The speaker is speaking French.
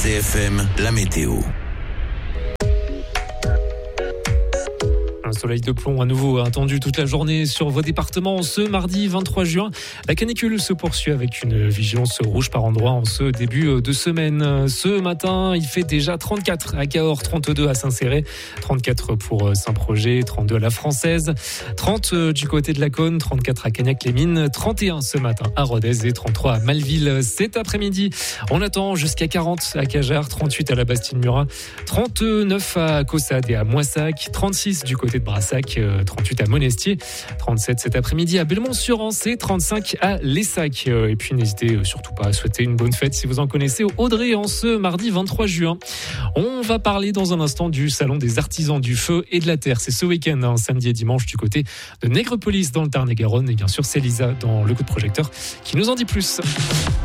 RCFM, la météo. Un soleil de plomb à nouveau attendu toute la journée sur vos départements ce mardi 23 juin. La canicule se poursuit avec une vigilance rouge par endroits en ce début de semaine. Ce matin, il fait déjà 34 à Cahors, 32 à Saint-Céré, 34 pour Saint-Projet, 32 à la Française, 30 du côté de la Cône, 34 à Cagnac-les-Mines, 31 ce matin à Rodez et 33 à Malville. Cet après-midi, on attend jusqu'à 40 à Cajarc, 38 à la Bastille-Murat, 39 à Caussade et à Moissac, 36 du côté de Brassac, 38 à Monestier, 37 cet après-midi à Belmont-sur-Anse et 35 à Lessac. Et puis n'hésitez surtout pas à souhaiter une bonne fête si vous en connaissez au Audrey en ce mardi 23 juin. On va parler dans un instant du salon des artisans du feu et de la terre. C'est ce week-end, samedi et dimanche du côté de Nègrepelisse dans le Tarn-et-Garonne. Et bien sûr, c'est Lisa dans le coup de projecteur qui nous en dit plus.